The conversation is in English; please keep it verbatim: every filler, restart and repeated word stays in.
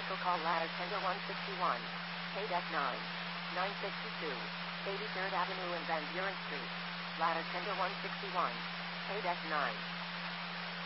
vehicle call ladder tender one sixty-one. Pay deck nine. nine sixty-two. eighty-third Avenue and Van Buren Street. Ladder tender one sixty-one. Pay deck nine.